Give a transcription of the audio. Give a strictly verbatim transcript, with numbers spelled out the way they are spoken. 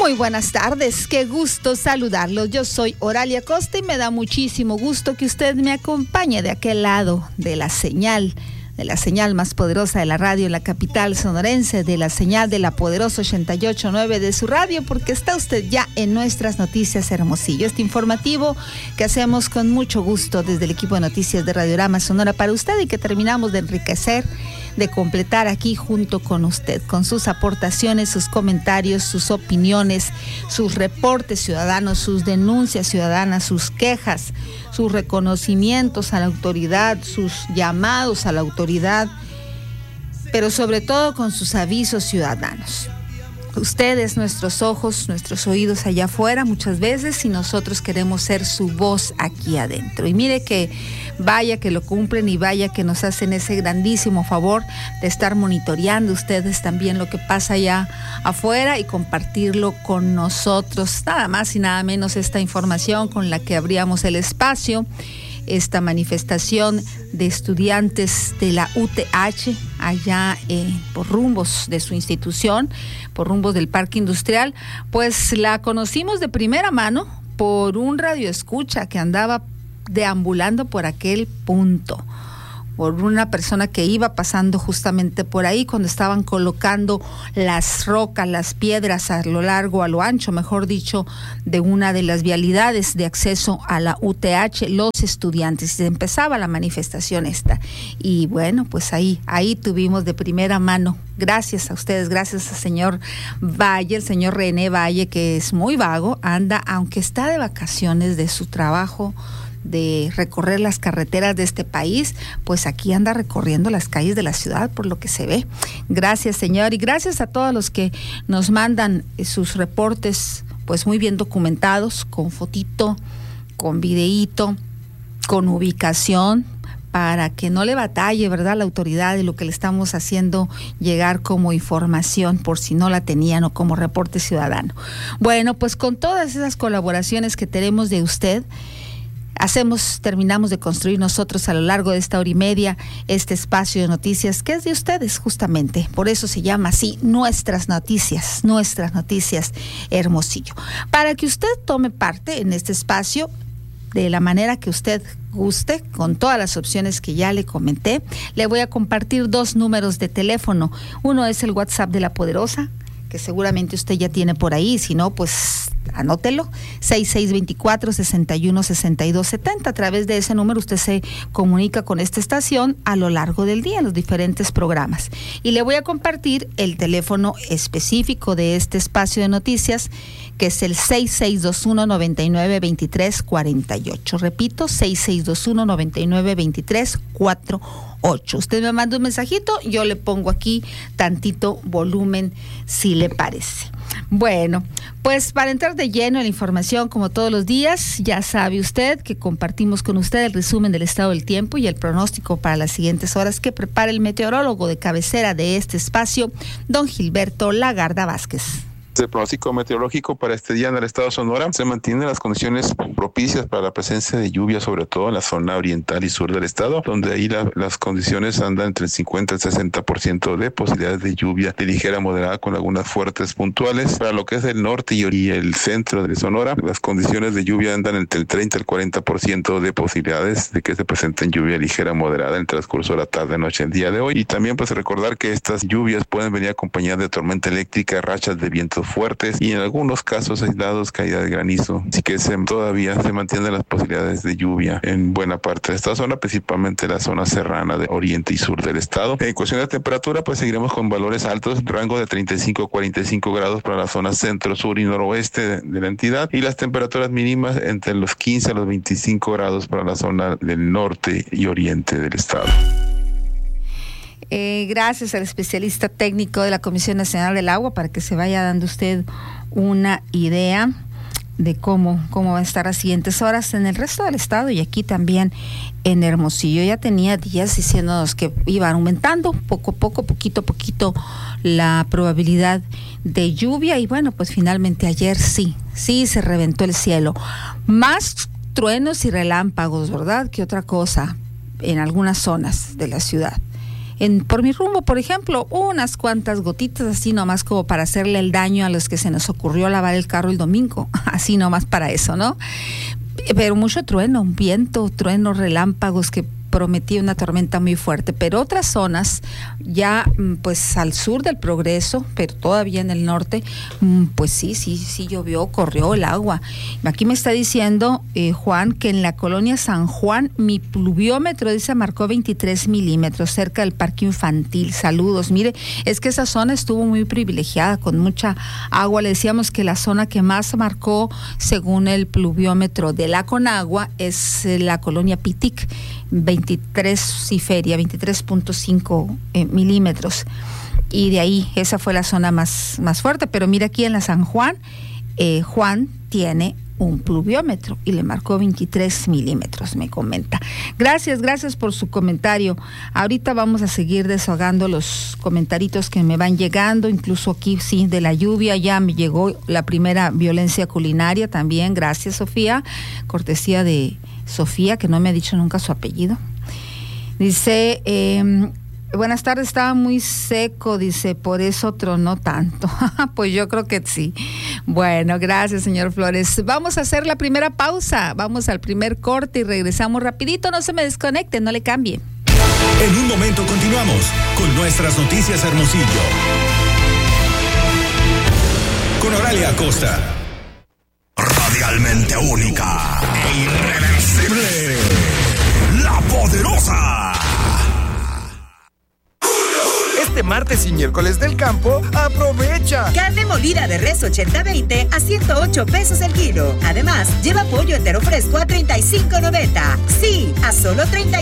Muy buenas tardes, qué gusto saludarlos. Yo soy Oralia Costa y me da muchísimo gusto que usted me acompañe de aquel lado de la señal, de la señal más poderosa de la radio en la capital sonorense, de la señal de la poderosa ochenta y ocho punto nueve de su radio, porque está usted ya en nuestras noticias Hermosillo, este informativo que hacemos con mucho gusto desde el equipo de noticias de Radiorama Sonora para usted y que terminamos de enriquecer, de completar aquí junto con usted, con sus aportaciones, sus comentarios, sus opiniones, sus reportes ciudadanos, sus denuncias ciudadanas, sus quejas, sus reconocimientos a la autoridad, sus llamados a la autoridad, pero sobre todo con sus avisos ciudadanos. Ustedes, nuestros ojos, nuestros oídos allá afuera muchas veces, y nosotros queremos ser su voz aquí adentro. Y mire que vaya que lo cumplen y vaya que nos hacen ese grandísimo favor de estar monitoreando ustedes también lo que pasa allá afuera y compartirlo con nosotros. Nada más y nada menos esta información con la que abríamos el espacio. Esta manifestación de estudiantes de la U T H allá eh, por rumbos de su institución, por rumbos del Parque Industrial, pues la conocimos de primera mano por un radioescucha que andaba deambulando por aquel punto, por una persona que iba pasando justamente por ahí cuando estaban colocando las rocas, las piedras a lo largo, a lo ancho, mejor dicho, de una de las vialidades de acceso a la U T H, los estudiantes. Y empezaba la manifestación esta. Y bueno, pues ahí, ahí tuvimos de primera mano, gracias a ustedes, gracias al señor Valle, el señor René Valle, que es muy vago, anda, aunque está de vacaciones de su trabajo, de recorrer las carreteras de este país, pues aquí anda recorriendo las calles de la ciudad por lo que se ve. Gracias, señor, y gracias a todos los que nos mandan sus reportes pues muy bien documentados, con fotito, con videíto, con ubicación, para que no le batalle, ¿verdad?, la autoridad de lo que le estamos haciendo llegar como información, por si no la tenían, o como reporte ciudadano. Bueno, pues con todas esas colaboraciones que tenemos de usted, Hacemos, terminamos de construir nosotros a lo largo de esta hora y media este espacio de noticias que es de ustedes justamente, por eso se llama así, Nuestras Noticias, Nuestras Noticias Hermosillo. Para que usted tome parte en este espacio de la manera que usted guste, con todas las opciones que ya le comenté, le voy a compartir dos números de teléfono. Uno es el WhatsApp de La Poderosa, que seguramente usted ya tiene por ahí, si no, pues anótelo, seis seis dos cuatro, seis uno, seis dos siete cero. A través de ese número usted se comunica con esta estación a lo largo del día en los diferentes programas. Y le voy a compartir el teléfono específico de este espacio de noticias, que es el seis seis dos uno, nueve nueve dos tres cuatro ocho. Repito, seis seis dos uno, nueve nueve dos tres cuatro ocho. Usted me manda un mensajito, yo le pongo aquí tantito volumen si le parece. Bueno, pues para entrar de lleno en la información, como todos los días, ya sabe usted que compartimos con usted el resumen del estado del tiempo y el pronóstico para las siguientes horas que prepara el meteorólogo de cabecera de este espacio, don Gilberto Lagarda Vázquez. El pronóstico meteorológico para este día en el estado de Sonora se mantienen las condiciones propicias para la presencia de lluvia, sobre todo en la zona oriental y sur del estado, donde ahí la, las condiciones andan entre el cincuenta y el sesenta por ciento de posibilidades de lluvia de ligera a moderada con algunas fuertes puntuales. Para lo que es el norte y el centro de Sonora, las condiciones de lluvia andan entre el treinta y el cuarenta por ciento de posibilidades de que se presenten lluvia ligera a moderada en el transcurso de la tarde-noche el día de hoy. Y también pues recordar que estas lluvias pueden venir acompañadas de tormenta eléctrica, rachas de viento fuertes y en algunos casos aislados caída de granizo, así que se, todavía se mantienen las posibilidades de lluvia en buena parte de esta zona, principalmente la zona serrana de oriente y sur del estado. En cuestión de temperatura, pues seguiremos con valores altos, rango de treinta y cinco a cuarenta y cinco grados para la zona centro, sur y noroeste de, de la entidad, y las temperaturas mínimas entre los quince a los veinticinco grados para la zona del norte y oriente del estado. Eh, gracias al especialista técnico de la Comisión Nacional del Agua para que se vaya dando usted una idea de cómo, cómo va a estar las siguientes horas en el resto del estado y aquí también en Hermosillo. Ya tenía días diciéndonos que iba aumentando poco a poco, poquito a poquito la probabilidad de lluvia y bueno, pues finalmente ayer sí, sí se reventó el cielo. Más truenos y relámpagos, ¿verdad?, que otra cosa en algunas zonas de la ciudad. en por mi rumbo, por ejemplo, unas cuantas gotitas así nomás como para hacerle el daño a los que se nos ocurrió lavar el carro el domingo, así nomás para eso, ¿no? Pero mucho trueno, viento, trueno, relámpagos que prometía una tormenta muy fuerte, pero otras zonas ya pues al sur del Progreso, pero todavía en el norte, pues sí, sí, sí llovió, corrió el agua. Aquí me está diciendo eh, Juan que en la colonia San Juan mi pluviómetro dice marcó veintitrés milímetros cerca del parque infantil. Saludos. Mire, es que esa zona estuvo muy privilegiada con mucha agua. Le decíamos que la zona que más marcó según el pluviómetro de la Conagua es la colonia Pitic, veintitrés y feria, veintitrés punto cinco eh, milímetros, y de ahí esa fue la zona más, más fuerte. Pero mira, aquí en la San Juan, eh, Juan tiene un pluviómetro y le marcó veintitrés milímetros, me comenta. Gracias, gracias por su comentario. Ahorita vamos a seguir desahogando los comentaritos que me van llegando, incluso aquí sí, de la lluvia ya me llegó la primera violencia culinaria también. Gracias, Sofía, cortesía de Sofía, que no me ha dicho nunca su apellido. Dice, eh, buenas tardes, estaba muy seco, dice, por eso tronó tanto. Pues yo creo que sí. Bueno, gracias, señor Flores. Vamos a hacer la primera pausa, vamos al primer corte y regresamos rapidito. No se me desconecte, no le cambie. En un momento continuamos con nuestras noticias Hermosillo. Con Oralia Acosta. Radialmente única e irreversible. La Poderosa. Este martes y miércoles del campo, aprovecha. Carne molida de res ochenta veinte a ciento ocho pesos el kilo. Además, lleva pollo entero fresco a treinta y cinco noventa. Sí, a solo treinta